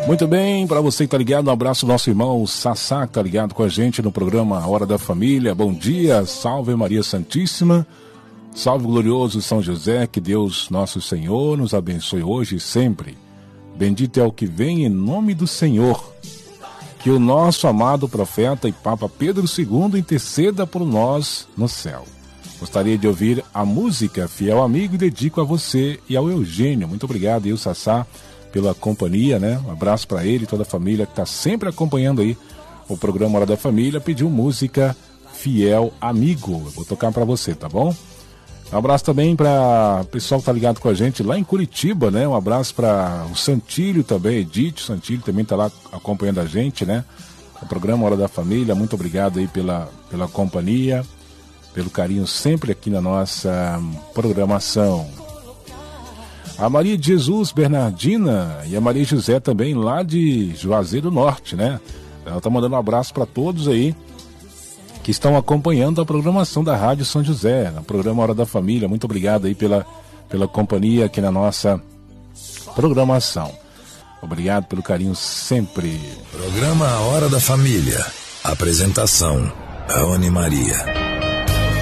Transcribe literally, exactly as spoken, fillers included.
Muito bem, para você que tá ligado, um abraço ao nosso irmão Sassá, que tá ligado com a gente no programa Hora da Família. Bom dia, salve Maria Santíssima, salve glorioso São José, que Deus nosso Senhor nos abençoe hoje e sempre. Bendito é o que vem em nome do Senhor. Que o nosso amado profeta e Papa Pedro segundo interceda por nós no céu. Gostaria de ouvir a música Fiel Amigo e dedico a você e ao Eugênio. Muito obrigado, e o Sassá, pela companhia, né? Um abraço para ele e toda a família que está sempre acompanhando aí o programa Hora da Família. Pediu música Fiel Amigo. Eu vou tocar para você, tá bom? Um abraço também para o pessoal que tá ligado com a gente lá em Curitiba, né? Um abraço para o Santílio também, Edith Santílio também tá lá acompanhando a gente, né? O programa Hora da Família. Muito obrigado aí pela, pela companhia, pelo carinho sempre aqui na nossa programação. A Maria de Jesus Bernardina e a Maria José também lá de Juazeiro do Norte, né? Ela tá mandando um abraço para todos aí que estão acompanhando a programação da Rádio São José, no programa Hora da Família. Muito obrigado aí pela, pela companhia aqui na nossa programação. Obrigado pelo carinho sempre. Programa Hora da Família. Apresentação, Raoni Maria.